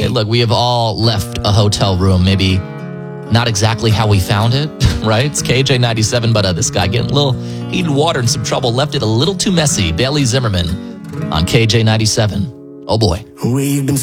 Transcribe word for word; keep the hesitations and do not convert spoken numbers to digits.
Hey, look, we have all left a hotel room, maybe not exactly how we found it, right? It's K J ninety-seven, but uh, this guy getting a little heated water and some trouble, left it a little too messy. Bailey Zimmerman on K J ninety-seven. Oh boy. We've been